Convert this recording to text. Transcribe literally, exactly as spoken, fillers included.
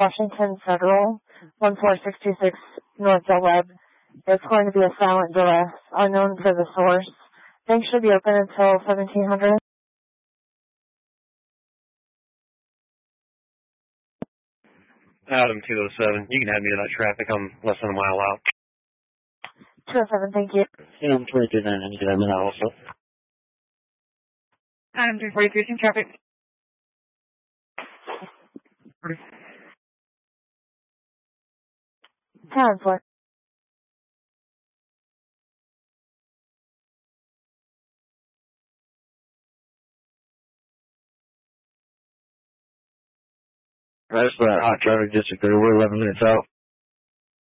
Washington Federal, one four six two six North Del Webb. It's going to be a silent duress, unknown for the source. Things should be open until seventeen hundred. Adam two oh seven, you can have me to that traffic. I'm less than a mile out. two oh seven, thank you. Adam twenty-two nine, you can have me now also. Adam three forty-three, team traffic. Town for. That's for that hot traffic district there. We're eleven minutes out.